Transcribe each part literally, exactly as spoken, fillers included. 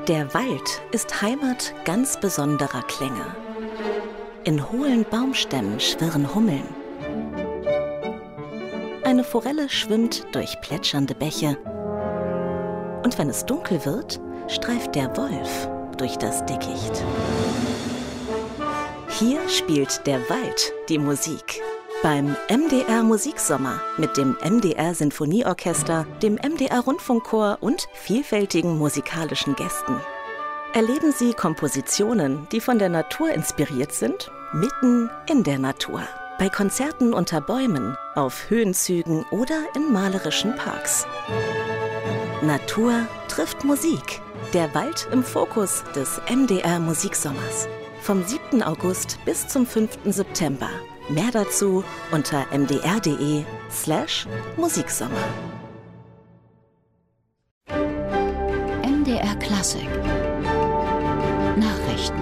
Der Wald ist Heimat ganz besonderer Klänge. In hohlen Baumstämmen schwirren Hummeln. Eine Forelle schwimmt durch plätschernde Bäche. Und wenn es dunkel wird, streift der Wolf durch das Dickicht. Hier spielt der Wald die Musik. Beim M D R Musiksommer mit dem M D R Sinfonieorchester, dem M D R Rundfunkchor und vielfältigen musikalischen Gästen. Erleben Sie Kompositionen, die von der Natur inspiriert sind, mitten in der Natur. Bei Konzerten unter Bäumen, auf Höhenzügen oder in malerischen Parks. Natur trifft Musik. Der Wald im Fokus des M D R Musiksommers. Vom siebten August bis zum fünften September. Mehr dazu unter mdr.de slash Musiksommer. M D R Klassik Nachrichten.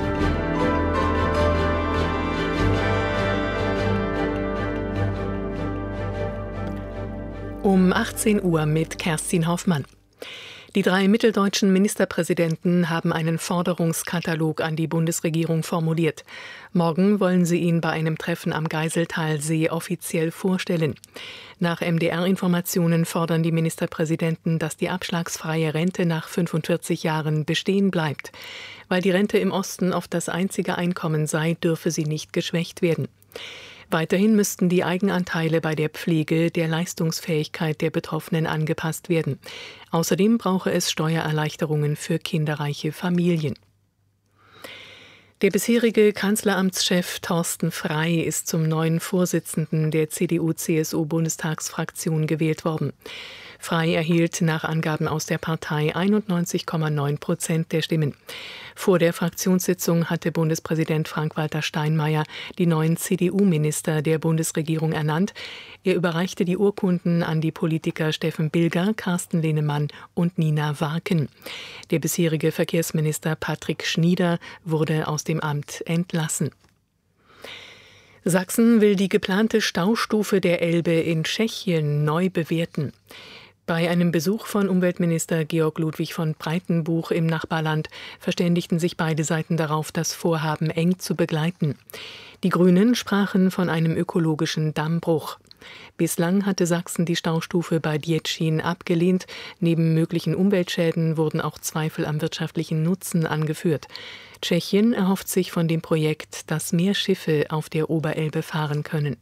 Um achtzehn Uhr mit Kerstin Hoffmann. Die drei mitteldeutschen Ministerpräsidenten haben einen Forderungskatalog an die Bundesregierung formuliert. Morgen wollen sie ihn bei einem Treffen am Geiseltalsee offiziell vorstellen. Nach M D R-Informationen fordern die Ministerpräsidenten, dass die abschlagsfreie Rente nach fünfundvierzig Jahren bestehen bleibt. Weil die Rente im Osten oft das einzige Einkommen sei, dürfe sie nicht geschwächt werden. Weiterhin müssten die Eigenanteile bei der Pflege der Leistungsfähigkeit der Betroffenen angepasst werden. Außerdem brauche es Steuererleichterungen für kinderreiche Familien. Der bisherige Kanzleramtschef Thorsten Frey ist zum neuen Vorsitzenden der C D U C S U-Bundestagsfraktion gewählt worden. Frey erhielt nach Angaben aus der Partei einundneunzig Komma neun Prozent der Stimmen. Vor der Fraktionssitzung hatte Bundespräsident Frank-Walter Steinmeier die neuen C D U-Minister der Bundesregierung ernannt. Er überreichte die Urkunden an die Politiker Steffen Bilger, Carsten Lehnemann und Nina Warken. Der bisherige Verkehrsminister Patrick Schnieder wurde aus dem Amt entlassen. Sachsen will die geplante Staustufe der Elbe in Tschechien neu bewerten. Bei einem Besuch von Umweltminister Georg Ludwig von Breitenbuch im Nachbarland verständigten sich beide Seiten darauf, das Vorhaben eng zu begleiten. Die Grünen sprachen von einem ökologischen Dammbruch. Bislang hatte Sachsen die Staustufe bei Djetschin abgelehnt. Neben möglichen Umweltschäden wurden auch Zweifel am wirtschaftlichen Nutzen angeführt. Tschechien erhofft sich von dem Projekt, dass mehr Schiffe auf der Oberelbe fahren können.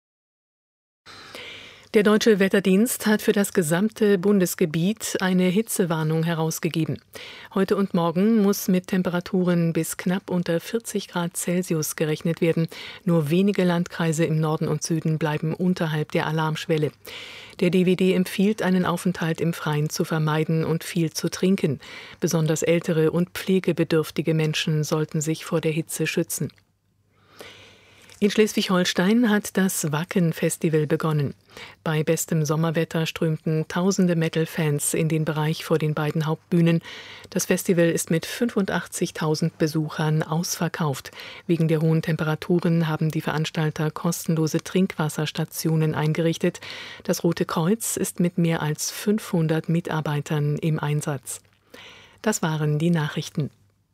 Der Deutsche Wetterdienst hat für das gesamte Bundesgebiet eine Hitzewarnung herausgegeben. Heute und morgen muss mit Temperaturen bis knapp unter vierzig Grad Celsius gerechnet werden. Nur wenige Landkreise im Norden und Süden bleiben unterhalb der Alarmschwelle. Der D W D empfiehlt, einen Aufenthalt im Freien zu vermeiden und viel zu trinken. Besonders ältere und pflegebedürftige Menschen sollten sich vor der Hitze schützen. In Schleswig-Holstein hat das Wacken-Festival begonnen. Bei bestem Sommerwetter strömten tausende Metal-Fans in den Bereich vor den beiden Hauptbühnen. Das Festival ist mit fünfundachtzigtausend Besuchern ausverkauft. Wegen der hohen Temperaturen haben die Veranstalter kostenlose Trinkwasserstationen eingerichtet. Das Rote Kreuz ist mit mehr als fünfhundert Mitarbeitern im Einsatz. Das waren die Nachrichten.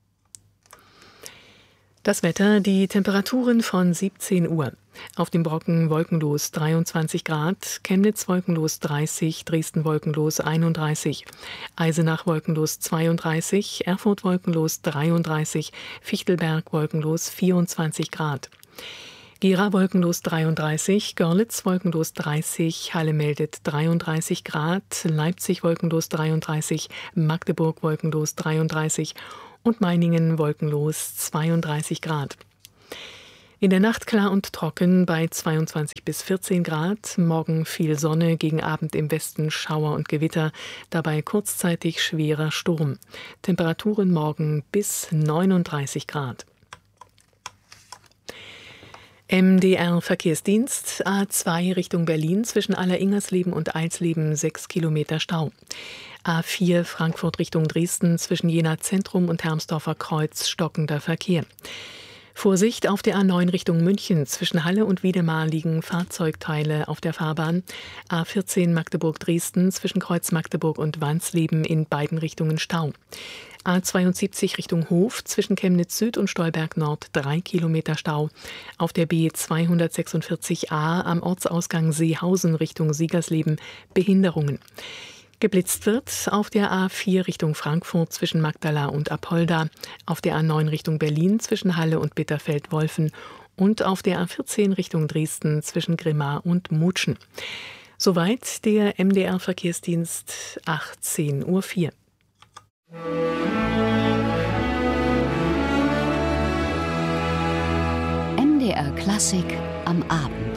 Das Wetter, die Temperaturen von siebzehn Uhr. Auf dem Brocken wolkenlos dreiundzwanzig Grad, Chemnitz wolkenlos dreißig, Dresden wolkenlos einunddreißig, Eisenach wolkenlos zweiunddreißig, Erfurt wolkenlos dreiunddreißig, Fichtelberg wolkenlos vierundzwanzig Grad. Gera wolkenlos dreiunddreißig, Görlitz wolkenlos dreißig, Halle meldet dreiunddreißig Grad, Leipzig wolkenlos dreiunddreißig, Magdeburg wolkenlos dreiunddreißig und Meiningen wolkenlos zweiunddreißig Grad. In der Nacht klar und trocken bei zweiundzwanzig bis vierzehn Grad, morgen viel Sonne, gegen Abend im Westen Schauer und Gewitter, dabei kurzzeitig schwerer Sturm. Temperaturen morgen bis neununddreißig Grad. M D R-Verkehrsdienst, A zwei Richtung Berlin, zwischen Aller-Ingersleben und Eilsleben sechs Kilometer Stau. A vier Frankfurt Richtung Dresden, zwischen Jena Zentrum und Hermsdorfer Kreuz stockender Verkehr. Vorsicht auf der A neun Richtung München. Zwischen Halle und Wiedemar liegen Fahrzeugteile auf der Fahrbahn. A vierzehn Magdeburg-Dresden zwischen Kreuz Magdeburg und Wansleben in beiden Richtungen Stau. A zweiundsiebzig Richtung Hof zwischen Chemnitz Süd und Stolberg Nord drei Kilometer Stau. Auf der B zweihundertsechsundvierzig A am Ortsausgang Seehausen Richtung Siegersleben Behinderungen. Geblitzt wird auf der A vier Richtung Frankfurt zwischen Magdala und Apolda, auf der A neun Richtung Berlin zwischen Halle und Bitterfeld-Wolfen und auf der A vierzehn Richtung Dresden zwischen Grimma und Mutschen. Soweit der M D R-Verkehrsdienst, achtzehn Uhr vier. M D R Klassik am Abend.